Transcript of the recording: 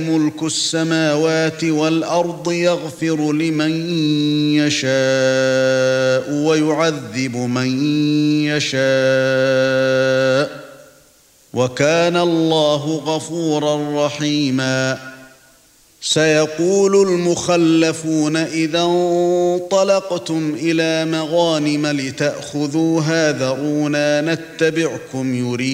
ملك السماوات والأرض يغفر لمن يشاء ويعذب من يشاء وكان الله غفورا رحيما سيقول المخلفون إذا انطلقتم إلى مغانم لتأخذوها ذرونا نتبعكم